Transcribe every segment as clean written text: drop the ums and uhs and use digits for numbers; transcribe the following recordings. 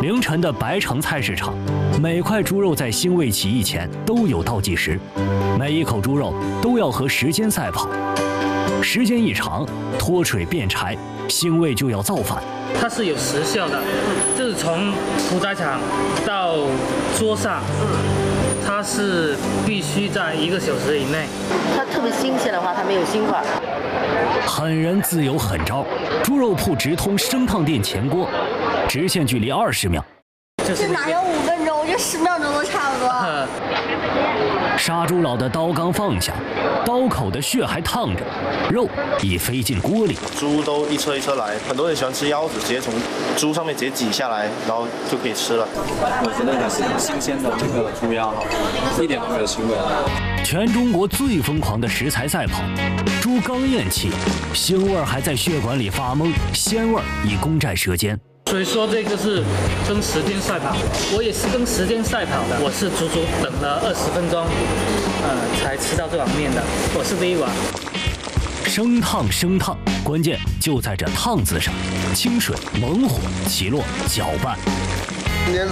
凌晨的白城菜市场，每块猪肉在腥味起义前都有倒计时，每一口猪肉都要和时间赛跑。时间一长，脱水变柴，腥味就要造反。 它是有时效的，就是从屠宰场到桌上，它是必须在1个小时以内。 它特别新鲜的话，它没有腥味。 狠人自有狠招，猪肉铺直通生烫店前锅，直线距离20秒。 这哪有5分钟？这10秒钟都差不多。 杀猪佬的刀刚放下，刀口的血还烫着，肉已飞进锅里。 猪都一车一车来，很多人喜欢吃腰子，直接从猪上面直接挤下来，然后就可以吃了。 我觉得它是新鲜的这个猪腰，一点都没有腥味。 全中国最疯狂的食材赛跑，猪刚咽气，腥味还在血管里发懵，鲜味已攻占舌尖。 所以说这个是跟时间赛跑，我也是跟时间赛跑的。我是足足等了20分钟，才吃到这碗面的。我是第一碗。 生烫生烫，关键就在这烫字上，清水猛火起落搅拌。 1年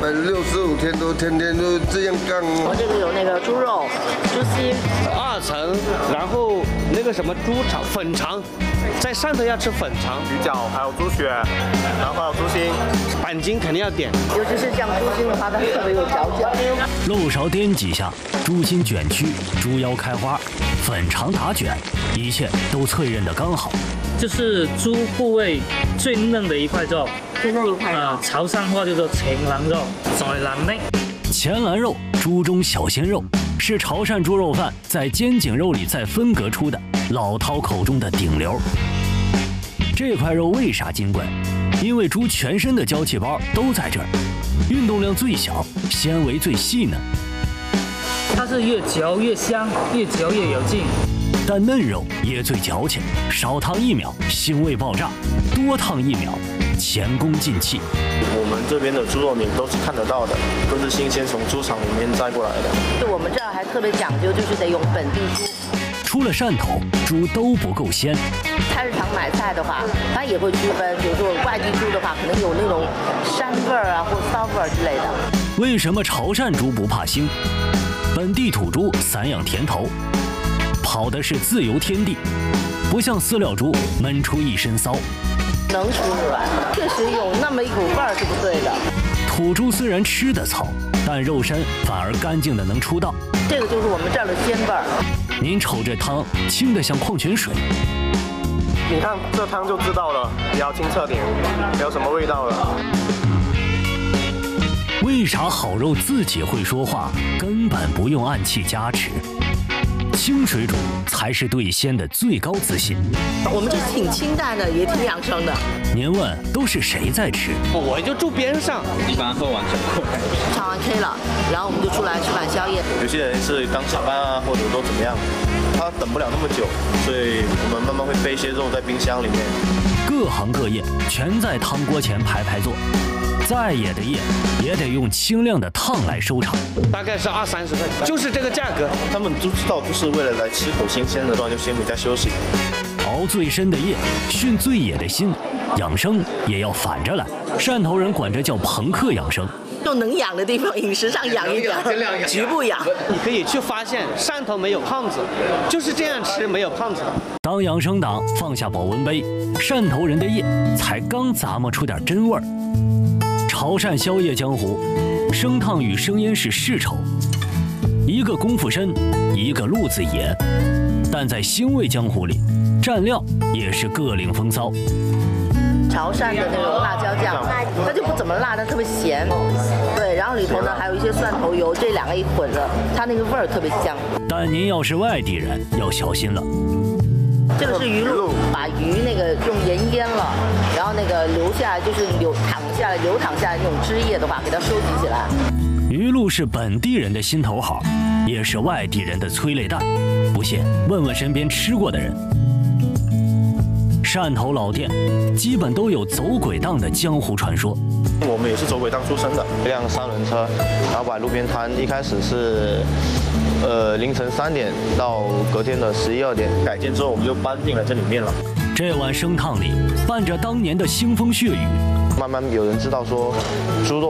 365天都天天都这样干。 我这个有那个猪肉、猪心 2层，然后那个什么猪肠粉肠，在上头要吃粉肠、 鱼饺，还有猪血，然后还有猪心， 板筋肯定要点。 尤其是像猪心的话，它特别有嚼劲。 漏勺颠几下，猪心卷曲，猪腰开花，粉肠打卷，一切都脆韧的刚好。 这是猪部位最嫩的一块肉。 最嫩一块肉。 潮汕话就说前腩肉，在腩内。 前腩肉，猪中小鲜肉，是潮汕猪肉饭在肩颈肉里再分隔出的老饕口中的顶流。这块肉为啥金贵？因为猪全身的娇气包都在这儿，运动量最小，纤维最细嫩。 它是越嚼越香，越嚼越有劲。 但嫩肉也最矫情，少烫1秒，腥味爆炸；多烫1秒，前功尽弃。 我们这边的猪肉你都是看得到的，都是新鲜从猪场里面摘过来的。 就我们这儿还特别讲究，就是得用本地猪。 出了汕头，猪都不够鲜。 菜市场买菜的话，它也会区分，比如说外地猪的话，可能有那种膻味儿啊或骚味儿之类的。 为什么潮汕猪不怕腥？本地土猪散养甜头，跑的是自由天地，不像饲料猪闷出一身骚。 能出软，确实有那么一股味儿是不对的。 土猪虽然吃的糙，但肉身反而干净的能出道。 这个就是我们这儿的鲜味儿。 您瞅这汤清的像矿泉水， 你看这汤就知道了，比较清澈点，没有什么味道了。 为啥好肉自己会说话，根本不用暗器加持？清水煮才是对鲜的最高自信。 我们这挺清淡的，也挺养生的。 您问都是谁在吃？ 我就住边上， 一般喝完就过来。 唱完 K 了，然后我们就出来吃晚宵夜。 有些人是刚下班啊，或者说怎么样，他等不了那么久，所以我们慢慢会备一些肉在冰箱里面。 各行各业全在汤锅前排排坐。再野的业也得用清亮的烫来收场， 大概是20-30份，就是这个价格。 他们都知道，就是为了来吃口新鲜的，不然就先回家休息。 熬最深的夜，训最野的心，养生也要反着来。汕头人管这叫朋克养生。 就能养的地方，饮食上养一点，局部养。 你可以去发现，汕头没有胖子，就是这样吃没有胖子。 当养生党放下保温杯，汕头人的夜才刚咂摸出点真味儿。潮汕宵夜江湖，生烫与生腌是世仇，一个功夫深，一个路子野，但在腥味江湖里，蘸料也是各领风骚。 潮汕的那种辣椒酱，它就不怎么辣，但特别咸。对，然后里头呢还有一些蒜头油，这2个一混了，它那个味儿特别香。 但您要是外地人，要小心了。 这个是鱼露，把鱼那个用盐腌了，然后那个留下来就是流淌下来那种汁液的话，给它收集起来。 鱼露是本地人的心头好，也是外地人的催泪弹。不信，问问身边吃过的人。汕头老店基本都有走鬼档的江湖传说。 我们也是走鬼档出身的，一辆3轮车，然后摆路边摊，一开始是凌晨3点到隔天的11、2点，改建之后我们就搬进来这里面了。 这碗生烫里伴着当年的腥风血雨， 慢慢有人知道说猪肉